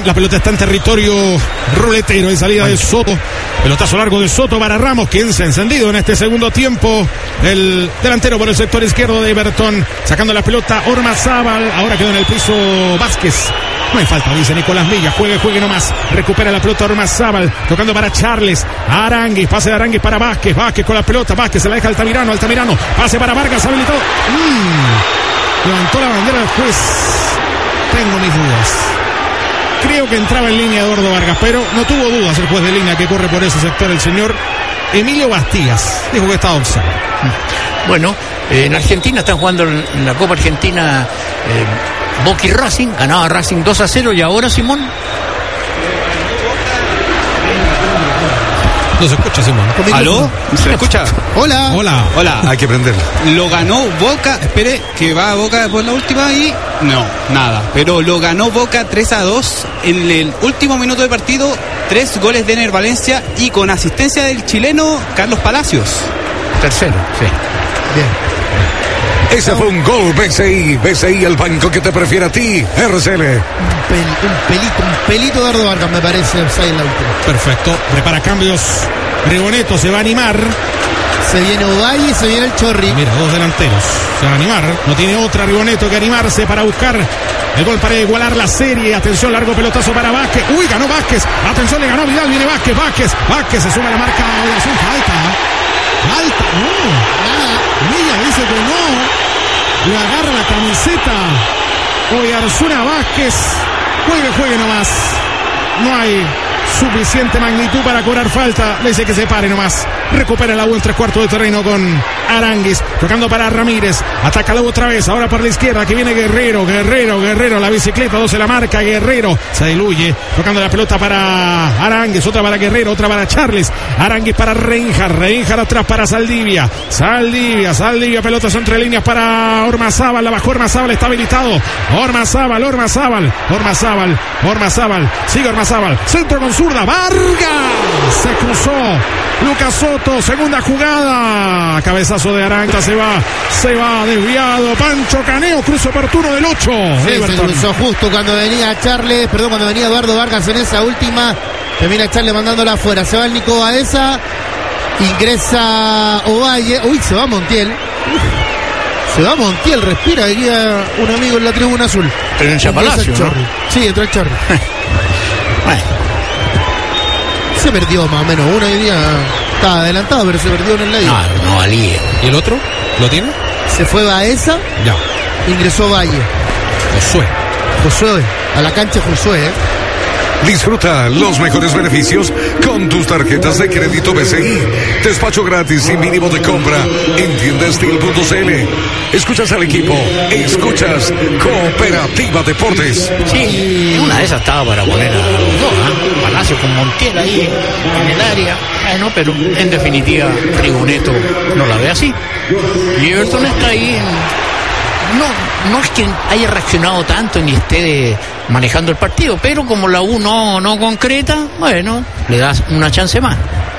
La pelota está en territorio ruletero. En salida de Soto. Pelotazo largo de Soto para Ramos, quien se ha encendido en este segundo tiempo. El delantero por el sector izquierdo de Everton. Sacando la pelota Ormazábal. Ahora quedó en el piso Vázquez. No hay falta, dice Nicolás Villa. Juegue nomás. Recupera la pelota Ormazábal. Tocando para Charles. Aranguis. Pase de Aranguis para Vázquez. Vázquez con la pelota. Vázquez se la deja Altamirano. Pase para Vargas. Habilitado. Levantó la bandera del juez. Tengo mis dudas. Creo que entraba en línea Eduardo Vargas, pero no tuvo dudas el juez de línea que corre por ese sector, el señor Emilio Bastías. Dijo que estaba offside. Bueno, en Argentina están jugando en la Copa Argentina Boca y Racing. Ganaba Racing 2-0 y ahora, Simón. No se escucha, Simón. ¿Aló? ¿Se me escucha? Hola. Hay que prenderlo. Lo ganó Boca. Espere, que va Boca por la última y... No, nada. Pero lo ganó Boca 3-2 en el último minuto de partido. 3 goles de Ener Valencia y con asistencia del chileno Carlos Palacios. Tercero, sí. Bien. Ese fue un gol BCI. BCI, el banco que te prefiere a ti. RCL. Un pelito de Eduardo Vargas, me parece, offside en la última. Perfecto. Prepara cambios. Rigoneto se va a animar. Se viene Ovalle y se viene el Chorri. Mira, 2 delanteros. Se va a animar. No tiene otra Rigoneto que animarse para buscar el gol para igualar la serie. Atención, largo pelotazo para Vázquez. Uy, ganó Vázquez. Atención, le ganó Vidal. Viene Vázquez. Vázquez se suma a la marca. Oyarzún, falta. No. Milla dice que no. Le agarra la camiseta Oyarzún a Vázquez. Juegue nomás. No hay suficiente magnitud para cobrar falta. Le dice que se pare nomás. Recupera la U en 3/4 de terreno con Aranguis. Tocando para Ramírez. Ataca la U otra vez. Ahora por la izquierda que viene Guerrero. La bicicleta 12 la marca. Guerrero se diluye. Tocando la pelota para Aranguis. Otra para Guerrero. Otra para Charles. Aranguis para Reinhardt atrás para Saldivia. Pelotas entre líneas para Ormazábal. La bajó Ormazábal. Está habilitado. Ormazábal. Sigue Ormazábal. Centro con zurda. Vargas. Se cruzó. Lucas Soto. Segunda jugada. Cabezazo de Aranta. Se va desviado. Pancho Caneo. Cruce oportuno del 8. Sí, se cruzó justo cuando venía Eduardo Vargas en esa última. Termina Charles mandándola afuera. Se va el Nico Baeza. Ingresa Ovalle. Uy, se va Montiel. Respira. Guía un amigo en la tribuna azul. Pero en Chapalacio, ¿no? Sí, entró el Chorri. Bueno. Se perdió más o menos. Uno hoy día estaba adelantado, pero se perdió en el lado. No valía. ¿Y el otro? ¿Lo tiene? Se fue Baeza. Ya. Ingresó Valle. Josué. A la cancha Josué, Disfruta los mejores beneficios con tus tarjetas de crédito BCI. Despacho gratis y mínimo de compra en tiendastil.cl. Escuchas al equipo. Escuchas Cooperativa Deportes. Sí, una de esas estaba para poner a los dos, Palacio con Montiel ahí en el área. Bueno, pero en definitiva Rigoneto no la ve así. Y Everton está ahí no es que haya reaccionado tanto ni esté manejando el partido, pero como la U no concreta, bueno, le das una chance más.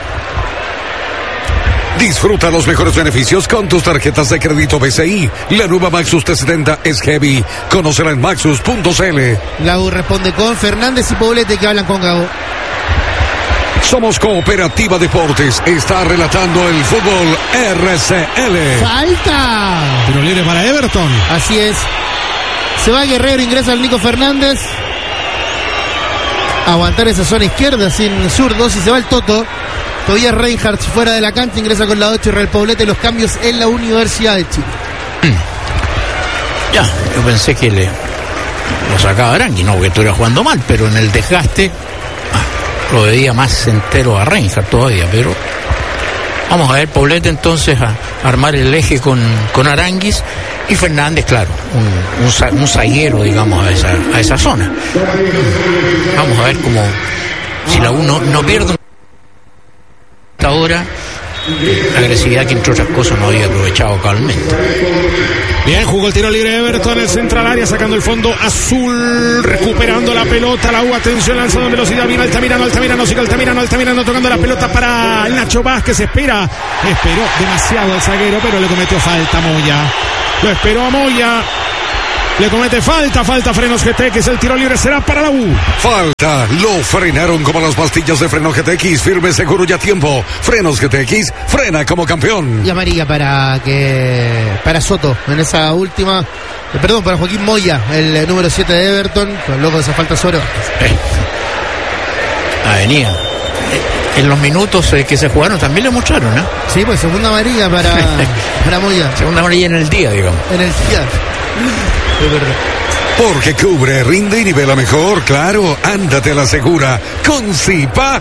Disfruta los mejores beneficios con tus tarjetas de crédito BCI. La nueva Maxus T70 es heavy. Conócela en maxus.cl. La U responde con Fernández y Poblete que hablan con Gago. Somos Cooperativa Deportes. Está relatando el fútbol RCL. ¡Falta! Tiro libre para Everton. Así es. Se va Guerrero, ingresa el Nico Fernández. Aguantar esa zona izquierda sin zurdos y se va el Toto. Todavía Reinhardt fuera de la cancha, ingresa con la 8 Real Poblete. Los cambios en la Universidad de Chile. Ya, yo pensé que lo sacaba Arangui, no porque estuviera jugando mal, pero en el desgaste lo veía más entero a Reinhardt todavía, pero vamos a ver Poblete entonces a armar el eje con Aranguis y Fernández, claro, un zaguero, digamos, a esa zona. Vamos a ver cómo, si la U no pierde ahora, la agresividad que entre otras cosas no había aprovechado cabalmente. Bien, jugó el tiro libre de Everton, el central área, sacando el fondo azul, recuperando la pelota, la U, atención, lanzado en velocidad, viene Altamirano, sigue Altamirano, tocando la pelota para el Nacho Vázquez, esperó demasiado el zaguero, pero le cometió falta a Moya, lo esperó a Moya, Le comete falta Frenos GTX. El tiro libre será para la U. Falta, lo frenaron como las pastillas de freno GTX, firme, seguro y a tiempo. Frenos GTX, frena como campeón. Y amarilla para Soto en esa última. Perdón, para Joaquín Moya, el número 7 de Everton, con luego de esa falta sobre Vázquez. Venía. En los minutos que se jugaron también le mostraron, ¿eh? Sí, pues segunda amarilla para Moya. Segunda amarilla en el día, digamos. En el día. Es verdad. Porque cubre, rinde y nivela mejor, claro, ándate a la segura con Zipa.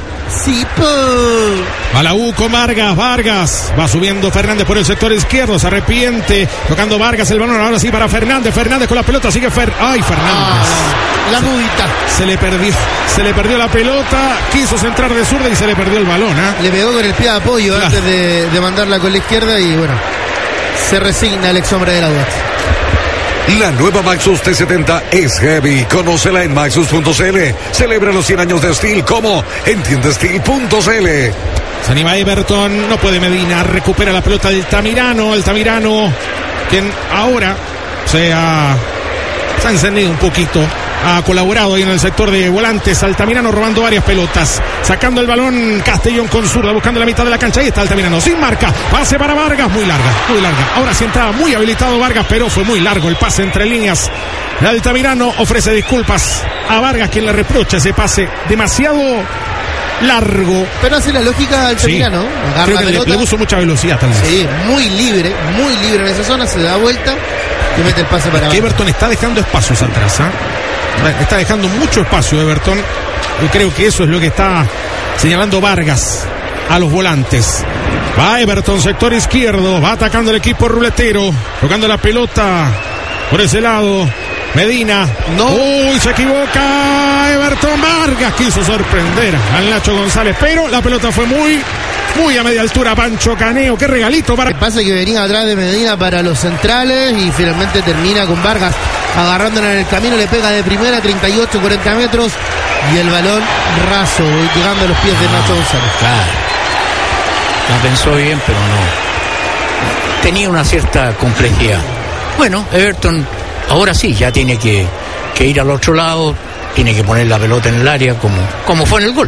A la U con Vargas va subiendo Fernández por el sector izquierdo, se arrepiente, tocando Vargas el balón, ahora sí para Fernández con la pelota, sigue Fernández. La mudita. Se le perdió la pelota, quiso centrar de zurda y se le perdió el balón, ¿eh? Le pegó con el pie de apoyo antes de mandarla con la izquierda y bueno, se resigna el ex hombre de la Audax. La nueva Maxus T70 es heavy. Conócela en maxus.cl. Celebra los 100 años de Steel como entiendesteel.cl. Se anima Everton, no puede Medina, recupera la pelota del Tamirano. El Tamirano, quien ahora se ha encendido un poquito, ha colaborado ahí en el sector de volantes. Altamirano robando varias pelotas, sacando el balón Castellón con zurda, buscando la mitad de la cancha. Ahí está Altamirano, sin marca, pase para Vargas, muy larga. Ahora sí entraba muy habilitado Vargas, pero fue muy largo el pase entre líneas. Altamirano ofrece disculpas a Vargas, quien le reprocha ese pase demasiado largo. Pero hace la lógica Altamirano, sí. Agarra Creo la que pelota. le puso mucha velocidad tal vez. Sí, muy libre en esa zona, se da vuelta y mete el pase para Everton está dejando espacios atrás, ¿eh? Está dejando mucho espacio Everton. Yo creo que eso es lo que está señalando Vargas a los volantes. Va Everton, sector izquierdo, va atacando el equipo ruletero, tocando la pelota por ese lado. Medina, uy, se equivoca Everton. Vargas quiso sorprender al Nacho González, pero la pelota fue muy a media altura. Pancho Caneo, qué regalito para... El pase que venía atrás de Medina para los centrales y finalmente termina con Vargas agarrándola en el camino, le pega de primera 38-40 metros y el balón raso llegando a los pies de Nacho González. Claro, la pensó bien, pero no, tenía una cierta complejidad. Bueno, Everton ahora sí ya tiene que ir al otro lado, tiene que poner la pelota en el área como fue en el gol.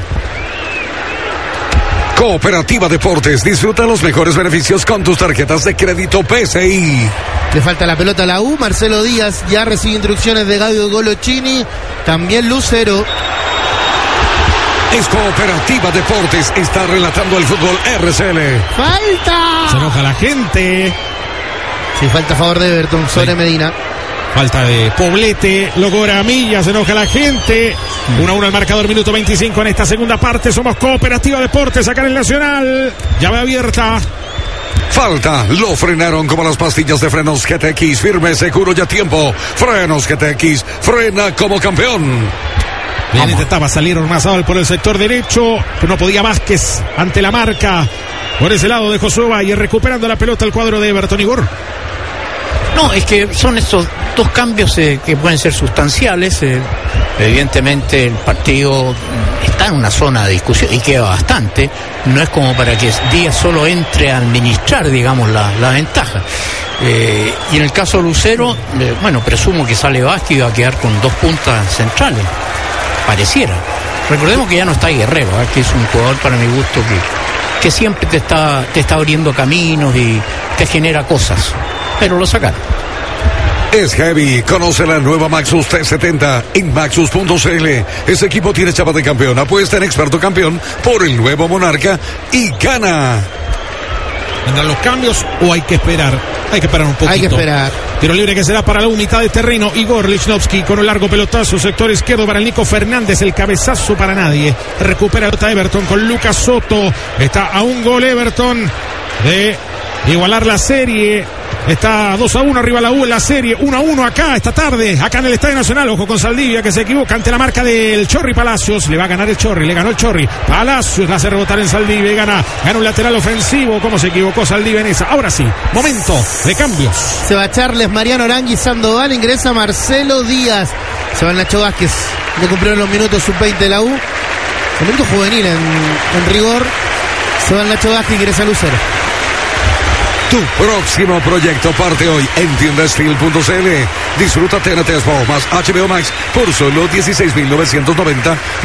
Cooperativa Deportes, disfruta los mejores beneficios con tus tarjetas de crédito PSI. Le falta la pelota a la U. Marcelo Díaz ya recibe instrucciones de Gaudio Golochini, también Lucero. Es Cooperativa Deportes, está relatando el fútbol RCL. ¡Falta! Se enoja la gente. Sí, falta a favor de Everton sobre Medina. Falta de Poblete, lo cobra Milla, se enoja la gente. 1-1 al marcador, minuto 25 en esta segunda parte. Somos Cooperativa Deportes, acá en el Nacional. Llave abierta. Falta, lo frenaron como las pastillas de frenos GTX, firme, seguro y a tiempo. Frenos GTX, frena como campeón. Bien, intentaba salir Ormazábal por el sector derecho, pero no podía Vázquez ante la marca. Por ese lado de Josué Valle, recuperando la pelota el cuadro de Everton Igor. No, es que son estos dos cambios que pueden ser sustanciales. Evidentemente el partido está en una zona de discusión y queda bastante. No es como para que Díaz solo entre a administrar, digamos, la ventaja. Y en el caso de Lucero, bueno, presumo que sale Vázquez y va a quedar con dos puntas centrales. Pareciera. Recordemos que ya no está Guerrero, que es un jugador para mi gusto que siempre te está abriendo caminos y te genera cosas. Pero lo sacaron. Es heavy, conoce la nueva Maxus T70 en maxus.cl. Ese equipo tiene chapa de campeón, apuesta en experto campeón por el nuevo Monarca y gana. ¿Vendrán los cambios o hay que esperar? Hay que esperar un poquito. Hay que esperar. Tiro libre que será para la mitad de terreno. Igor Lichnowsky con un largo pelotazo. Sector izquierdo para el Nico Fernández. El cabezazo para nadie. Recupera Everton con Lucas Soto. Está a un gol Everton de igualar la serie. Está 2-1 arriba la U en la serie. 1-1 acá esta tarde, acá en el Estadio Nacional. Ojo con Saldivia que se equivoca ante la marca del Chorri Palacios. Le va a ganar el Chorri, le ganó el Chorri. Palacios la hace rebotar en Saldivia y gana un lateral ofensivo. ¿Cómo se equivocó Saldivia en esa? Ahora sí, momento de cambios. Se va Charles, Mariano Arangui, Sandoval. Ingresa Marcelo Díaz. Se va el Nacho Vázquez. Le cumplieron los minutos sub-20 de la U. El minuto juvenil en rigor. Se va el Nacho Vázquez, ingresa Lucero. Tu próximo proyecto parte hoy en tiendasteel.cl. Disfruta TNT Sport más HBO Max por solo $16,990